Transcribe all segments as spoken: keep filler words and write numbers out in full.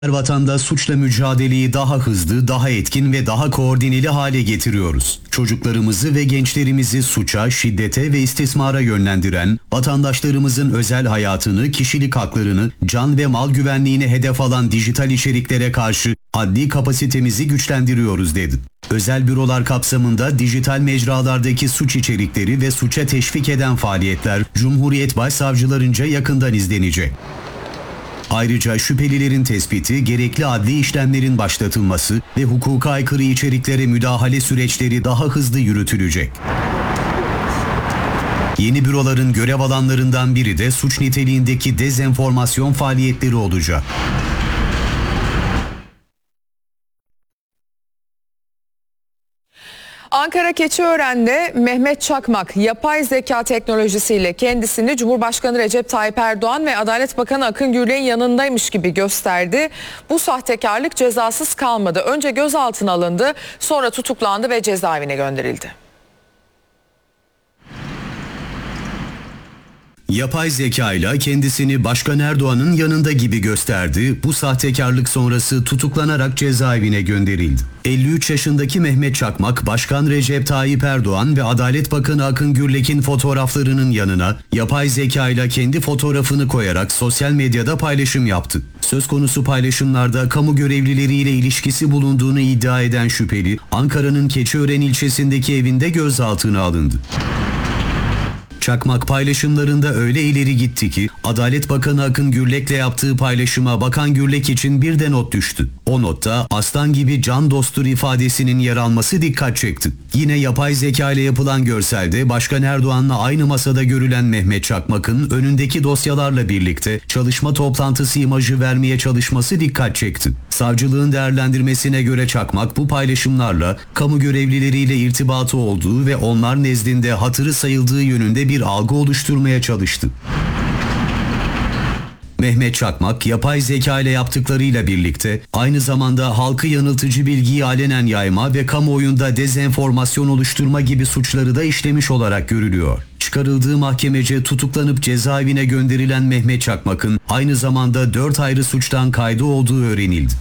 Vatanda suçla mücadeleyi daha hızlı, daha etkin ve daha koordineli hale getiriyoruz. Çocuklarımızı ve gençlerimizi suça, şiddete ve istismara yönlendiren, vatandaşlarımızın özel hayatını, kişilik haklarını, can ve mal güvenliğini hedef alan dijital içeriklere karşı adli kapasitemizi güçlendiriyoruz dedi. Özel bürolar kapsamında dijital mecralardaki suç içerikleri ve suça teşvik eden faaliyetler Cumhuriyet Başsavcılarınca yakından izlenecek. Ayrıca şüphelilerin tespiti, gerekli adli işlemlerin başlatılması ve hukuka aykırı içeriklere müdahale süreçleri daha hızlı yürütülecek. Yeni büroların görev alanlarından biri de suç niteliğindeki dezenformasyon faaliyetleri olacak. Ankara Keçiören'de Mehmet Çakmak yapay zeka teknolojisiyle kendisini Cumhurbaşkanı Recep Tayyip Erdoğan ve Adalet Bakanı Akın Gürlek'in yanındaymış gibi gösterdi. Bu sahtekarlık cezasız kalmadı. Önce gözaltına alındı, sonra tutuklandı ve cezaevine gönderildi. Yapay zeka ile kendisini Başkan Erdoğan'ın yanında gibi gösterdi. Bu sahtekarlık sonrası tutuklanarak cezaevine gönderildi. elli üç yaşındaki Mehmet Çakmak, Başkan Recep Tayyip Erdoğan ve Adalet Bakanı Akın Gürlek'in fotoğraflarının yanına yapay zeka ile kendi fotoğrafını koyarak sosyal medyada paylaşım yaptı. Söz konusu paylaşımlarda kamu görevlileriyle ilişkisi bulunduğunu iddia eden şüpheli, Ankara'nın Keçiören ilçesindeki evinde gözaltına alındı. Çakmak paylaşımlarında öyle ileri gitti ki Adalet Bakanı Akın Gürlek'le yaptığı paylaşıma Bakan Gürlek için bir de not düştü. O notta aslan gibi can dosttur ifadesinin yer alması dikkat çekti. Yine yapay zeka ile yapılan görselde Başkan Erdoğan'la aynı masada görülen Mehmet Çakmak'ın önündeki dosyalarla birlikte çalışma toplantısı imajı vermeye çalışması dikkat çekti. Savcılığın değerlendirmesine göre Çakmak bu paylaşımlarla kamu görevlileriyle irtibatı olduğu ve onlar nezdinde hatırı sayıldığı yönünde bir algı oluşturmaya çalıştı. Mehmet Çakmak, yapay zeka ile yaptıklarıyla birlikte aynı zamanda halkı yanıltıcı bilgiyi alenen yayma ve kamuoyunda dezenformasyon oluşturma gibi suçları da işlemiş olarak görülüyor. Çıkarıldığı mahkemece tutuklanıp cezaevine gönderilen Mehmet Çakmak'ın aynı zamanda dört ayrı suçtan kaydı olduğu öğrenildi.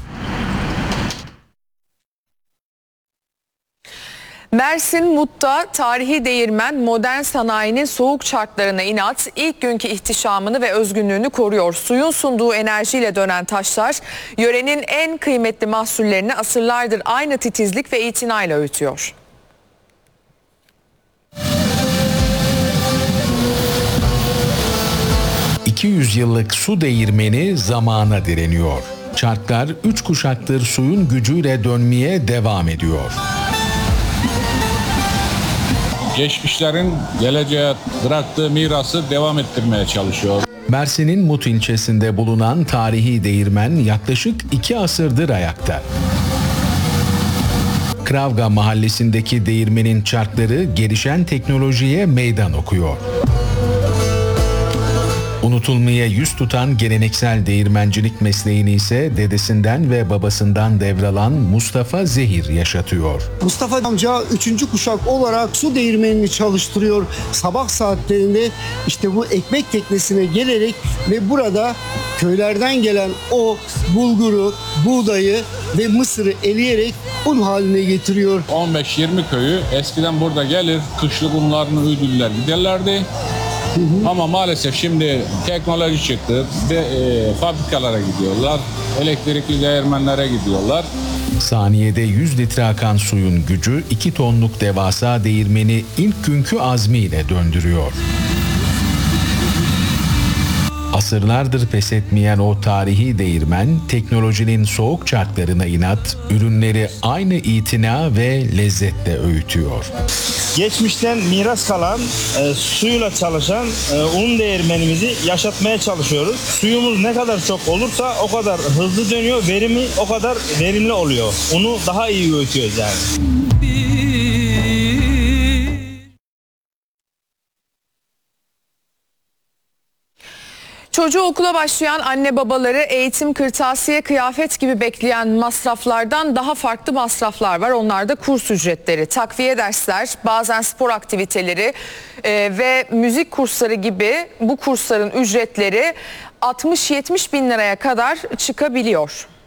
Mersin Mut'ta tarihi değirmen modern sanayinin soğuk çarklarına inat ilk günkü ihtişamını ve özgünlüğünü koruyor. Suyun sunduğu enerjiyle dönen taşlar yörenin en kıymetli mahsullerini asırlardır aynı titizlik ve itinayla öğütüyor. iki yüz yıllık su değirmeni zamana direniyor. Çarklar üç kuşaktır suyun gücüyle dönmeye devam ediyor. Geçmişlerin geleceğe bıraktığı mirası devam ettirmeye çalışıyor. Mersin'in Mut ilçesinde bulunan tarihi değirmen yaklaşık iki asırdır ayakta. Kravga mahallesindeki değirmenin çarkları gelişen teknolojiye meydan okuyor. Unutulmaya yüz tutan geleneksel değirmencilik mesleğini ise dedesinden ve babasından devralan Mustafa Zehir yaşatıyor. Mustafa amca üçüncü kuşak olarak su değirmenini çalıştırıyor. Sabah saatlerinde işte bu ekmek teknesine gelerek ve burada köylerden gelen o bulguru, buğdayı ve mısırı eleyerek un haline getiriyor. on beş yirmi köyü eskiden burada gelir, kışlık unlarını ödüller giderlerdi. Hı hı. Ama maalesef şimdi teknoloji çıktı ve e, fabrikalara gidiyorlar, elektrikli değirmenlere gidiyorlar. Saniyede yüz litre akan suyun gücü iki tonluk devasa değirmeni ilk günkü azmiyle döndürüyor. Asırlardır pes etmeyen o tarihi değirmen, teknolojinin soğuk çarklarına inat, ürünleri aynı itina ve lezzetle öğütüyor. Geçmişten miras kalan, e, suyla çalışan e, un değirmenimizi yaşatmaya çalışıyoruz. Suyumuz ne kadar çok olursa o kadar hızlı dönüyor, verimi o kadar verimli oluyor. Unu daha iyi öğütüyoruz yani. Çocuğu okula başlayan anne babaları eğitim, kırtasiye, kıyafet gibi bekleyen masraflardan daha farklı masraflar var. Onlar da kurs ücretleri, takviye dersler, bazen spor aktiviteleri e, ve müzik kursları gibi bu kursların ücretleri altmış yetmiş bin liraya kadar çıkabiliyor.